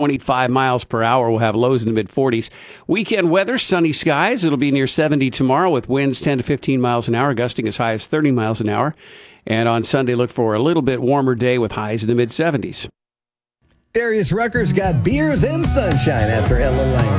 25 miles per hour. We'll have lows in the mid-40s. Weekend weather, sunny skies. It'll be near 70 tomorrow with winds 10 to 15 miles an hour, gusting as high as 30 miles an hour. And on Sunday, look for a little bit warmer day with highs in the mid-70s. Darius Rucker's got beers and sunshine after Ella Lang.